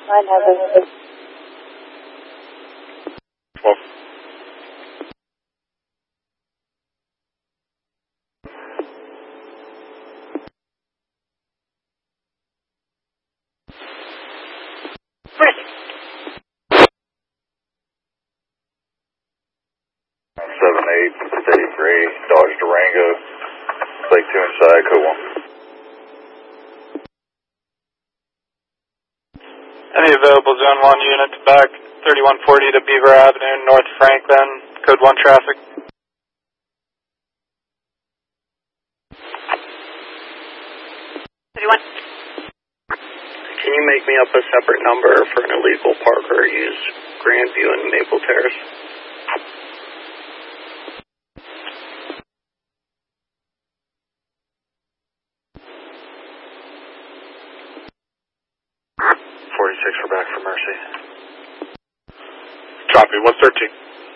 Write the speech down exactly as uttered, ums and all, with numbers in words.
Mine has a twelve. seven eight, steady three, Dodge Durango, Lake two inside, code one. Any available Zone one units back thirty-one forty to Beaver Avenue, North Franklin, code one traffic. thirty-one. Can you make me up a separate number for an illegal parker use Grandview and Maple Terrace? forty-six, we're back for Mercy. Copy, one thirteen.